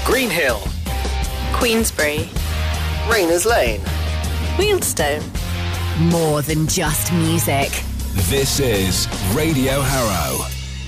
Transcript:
Greenhill, Queensbury, Rayners Lane, Wealdstone. More than just music. This is Radio Harrow.